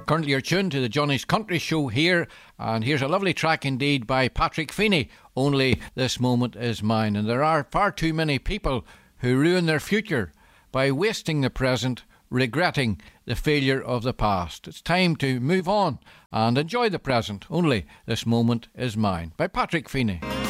Currently you're tuned to the Johnny's Country Show here, and here's a lovely track indeed by Patrick Feeney, Only This Moment Is Mine. And there are far too many people who ruin their future by wasting the present, regretting the failure of the past. It's time to move on and enjoy the present. Only This Moment Is Mine by Patrick Feeney.